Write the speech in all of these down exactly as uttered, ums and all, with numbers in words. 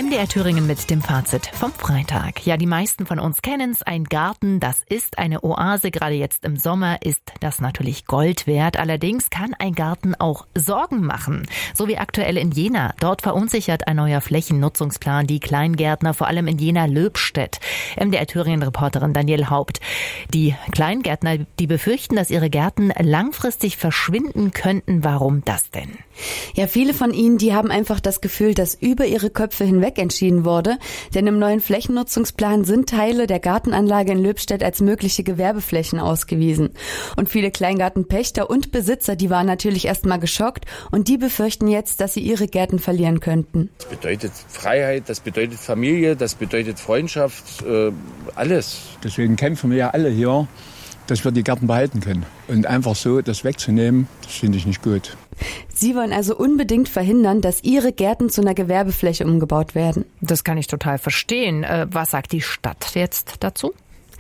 M D R Thüringen mit dem Fazit vom Freitag. Ja, die meisten von uns kennen es. Ein Garten, das ist eine Oase. Gerade jetzt im Sommer ist das natürlich Gold wert. Allerdings kann ein Garten auch Sorgen machen. So wie aktuell in Jena. Dort verunsichert ein neuer Flächennutzungsplan die Kleingärtner, vor allem in Jena-Löbstedt. M D R Thüringen-Reporterin Danielle Haupt. Die Kleingärtner, die befürchten, dass ihre Gärten langfristig verschwinden könnten. Warum das denn? Ja, viele von ihnen, die haben einfach das Gefühl, dass über ihre Köpfe hinweg entschieden wurde. Denn im neuen Flächennutzungsplan sind Teile der Gartenanlage in Löbstedt als mögliche Gewerbeflächen ausgewiesen. Und viele Kleingartenpächter und Besitzer, die waren natürlich erstmal geschockt und die befürchten jetzt, dass sie ihre Gärten verlieren könnten. Das bedeutet Freiheit, das bedeutet Familie, das bedeutet Freundschaft, äh, alles. Deswegen kämpfen wir ja alle hier, dass wir die Gärten behalten können. Und einfach so das wegzunehmen, das finde ich nicht gut. Sie wollen also unbedingt verhindern, dass ihre Gärten zu einer Gewerbefläche umgebaut werden. Das kann ich total verstehen. Was sagt die Stadt jetzt dazu?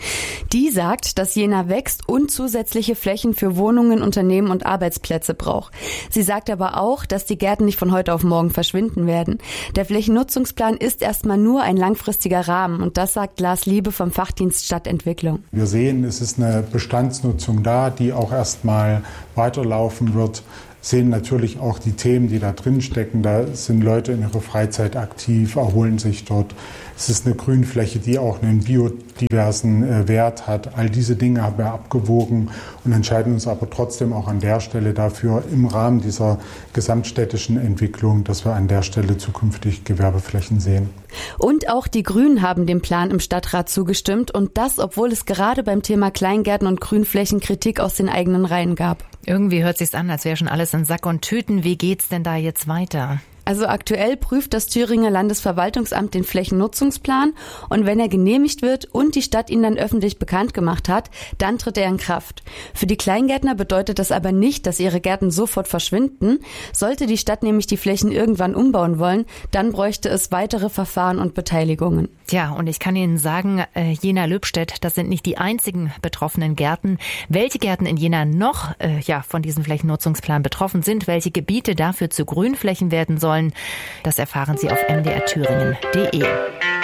Die sagt, dass Jena wächst und zusätzliche Flächen für Wohnungen, Unternehmen und Arbeitsplätze braucht. Sie sagt aber auch, dass die Gärten nicht von heute auf morgen verschwinden werden. Der Flächennutzungsplan ist erstmal nur ein langfristiger Rahmen und das sagt Lars Liebe vom Fachdienst Stadtentwicklung. Wir sehen, es ist eine Bestandsnutzung da, die auch erstmal weiterlaufen wird. Sehen natürlich auch die Themen, die da drin stecken. Da sind Leute in ihrer Freizeit aktiv, erholen sich dort. Es ist eine Grünfläche, die auch einen biodiversen Wert hat. All diese Dinge haben wir abgewogen und entscheiden uns aber trotzdem auch an der Stelle dafür, im Rahmen dieser gesamtstädtischen Entwicklung, dass wir an der Stelle zukünftig Gewerbeflächen sehen. Und auch die Grünen haben dem Plan im Stadtrat zugestimmt und das, obwohl es gerade beim Thema Kleingärten und Grünflächen Kritik aus den eigenen Reihen gab. Irgendwie hört sich's an, als wäre schon alles in Sack und Tüten. Wie geht's denn da jetzt weiter? Also aktuell prüft das Thüringer Landesverwaltungsamt den Flächennutzungsplan und wenn er genehmigt wird und die Stadt ihn dann öffentlich bekannt gemacht hat, dann tritt er in Kraft. Für die Kleingärtner bedeutet das aber nicht, dass ihre Gärten sofort verschwinden. Sollte die Stadt nämlich die Flächen irgendwann umbauen wollen, dann bräuchte es weitere Verfahren und Beteiligungen. Tja, und ich kann Ihnen sagen, äh, Jena-Löbstedt, das sind nicht die einzigen betroffenen Gärten. Welche Gärten in Jena noch äh, ja von diesem Flächennutzungsplan betroffen sind, welche Gebiete dafür zu Grünflächen werden sollen, das erfahren Sie auf m d r thüringen punkt d e.